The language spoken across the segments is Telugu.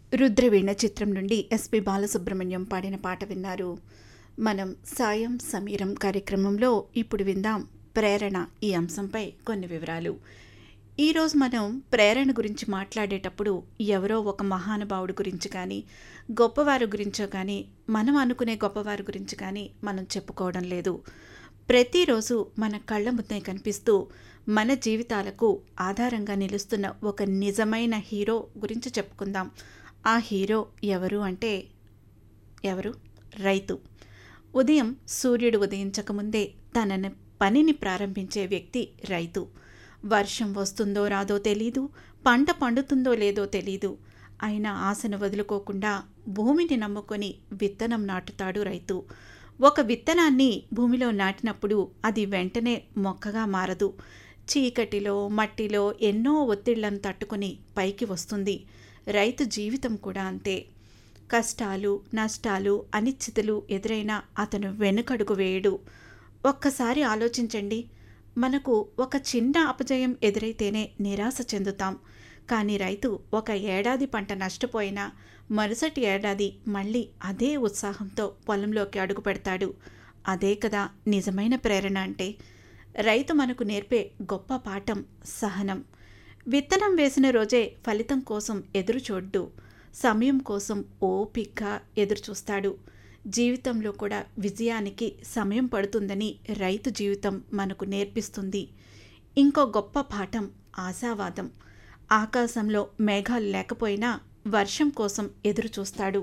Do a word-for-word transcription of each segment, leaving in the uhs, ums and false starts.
రుద్రవీణ చిత్రం నుండి ఎస్పి బాలసుబ్రహ్మణ్యం పాడిన పాట విన్నారు. మనం సాయం సమీరం కార్యక్రమంలో ఇప్పుడు విందాం ప్రేరణ ఈ అంశంపై కొన్ని వివరాలు. ఈరోజు మనం ప్రేరణ గురించి మాట్లాడేటప్పుడు ఎవరో ఒక మహానుభావుడి గురించి కానీ, గొప్పవారి గురించో కానీ, మనం అనుకునే గొప్పవారి గురించి కానీ మనం చెప్పుకోవడం లేదు. ప్రతిరోజు మన కళ్ళ ముందే కనిపిస్తూ మన జీవితాలకు ఆధారంగా నిలుస్తున్న ఒక నిజమైన హీరో గురించి చెప్పుకుందాం. ఆ హీరో ఎవరు అంటే ఎవరు? రైతు. ఉదయం సూర్యుడు ఉదయించకముందే తన పనిని ప్రారంభించే వ్యక్తి రైతు. వర్షం వస్తుందో రాదో తెలీదు, పంట పండుతుందో లేదో తెలీదు. అయినా ఆశను వదులుకోకుండా భూమిని నమ్ముకొని విత్తనం నాటుతాడు రైతు. ఒక విత్తనాన్ని భూమిలో నాటినప్పుడు అది వెంటనే మొక్కగా మారదు. చీకటిలో, మట్టిలో ఎన్నో ఒత్తిళ్లను తట్టుకుని పైకి వస్తుంది. రైతు జీవితం కూడా అంతే. కష్టాలు, నష్టాలు, అనిశ్చితులు ఎదురైనా అతను వెనుకడుగు వేయడు. ఒక్కసారి ఆలోచించండి. మనకు ఒక చిన్న అపజయం ఎదురైతేనే నిరాశ చెందుతాం. కానీ రైతు ఒక ఏడాది పంట నష్టపోయినా మరుసటి ఏడాది మళ్ళీ అదే ఉత్సాహంతో పొలంలోకి అడుగు పెడతాడు. అదే కదా నిజమైన ప్రేరణ అంటే. రైతు మనకు నేర్పే గొప్ప పాఠం సహనం. విత్తనం వేసిన రోజే ఫలితం కోసం ఎదురు చూడ్డు. సమయం కోసం ఓపికగా ఎదురుచూస్తాడు. జీవితంలో కూడా విజయానికి సమయం పడుతుందని రైతు జీవితం మనకు నేర్పిస్తుంది. ఇంకో గొప్ప పాఠం ఆశావాదం. ఆకాశంలో మేఘాలు లేకపోయినా వర్షం కోసం ఎదురు చూస్తాడు.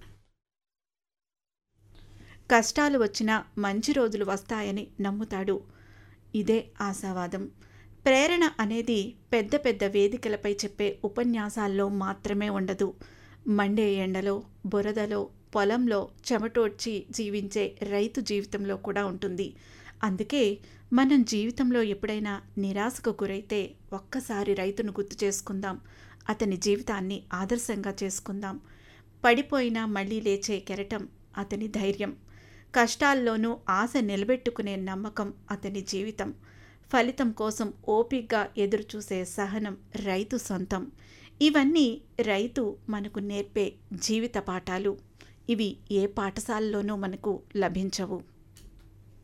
కష్టాలు వచ్చినా మంచి రోజులు వస్తాయని నమ్ముతాడు. ఇదే ఆశావాదం. ప్రేరణ అనేది పెద్ద పెద్ద వేదికలపై చెప్పే ఉపన్యాసాల్లో మాత్రమే ఉండదు. మండే ఎండలో, బురదలో, పొలంలో చెమటోడ్చి జీవించే రైతు జీవితంలో కూడా ఉంటుంది. అందుకే మనం జీవితంలో ఎప్పుడైనా నిరాశకు గురైతే ఒక్కసారి రైతును గుర్తు చేసుకుందాం. అతని జీవితాన్ని ఆదర్శంగా చేసుకుందాం. పడిపోయినా మళ్ళీ లేచే కెరటం అతని ధైర్యం. కష్టాల్లోనూ ఆశ నిలబెట్టుకునే నమ్మకం అతని జీవితం. ఫలితం కోసం ఓపికగా ఎదురుచూసే సహనం రైతు సొంతం. ఇవన్నీ రైతు మనకు నేర్పే జీవిత పాఠాలు. ఇవి ఏ పాఠశాలలోనూ మనకు లభించవు.